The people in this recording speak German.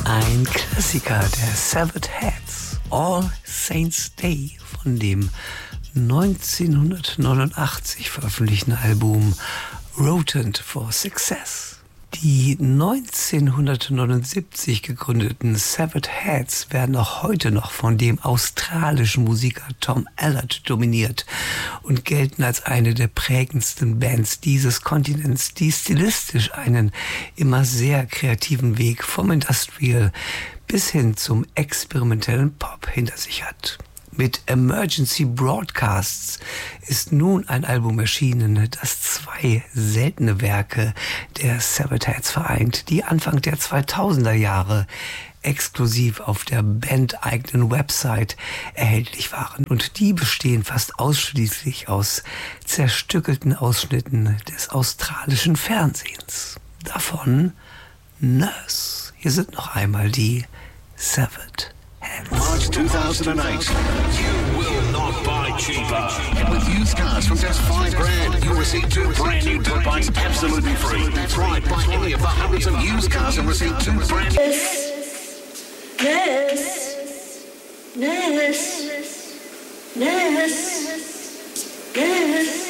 Ein Klassiker der Severed Heads, All Saints Day von dem 1989 veröffentlichten Album Rotent for Success. Die 1979 gegründeten Severed Heads werden auch heute noch von dem australischen Musiker Tom Allard dominiert und gelten als eine der prägendsten Bands dieses Kontinents, die stilistisch einen immer sehr kreativen Weg vom Industrial bis hin zum experimentellen Pop hinter sich hat. Mit Emergency Broadcasts ist nun ein Album erschienen, das zwei seltene Werke der Severed Heads vereint, die Anfang der 2000er Jahre exklusiv auf der bandeigenen Website erhältlich waren. Und die bestehen fast ausschließlich aus zerstückelten Ausschnitten des australischen Fernsehens. Davon Nurse. Hier sind noch einmal die Severed Heads. March 2008. You will not buy cheaper. With used cars from just $5,000, you receive two brand new dirt bikes absolutely free. That's right, buy any of the hundreds of used cars and receive two brand new... Nurse.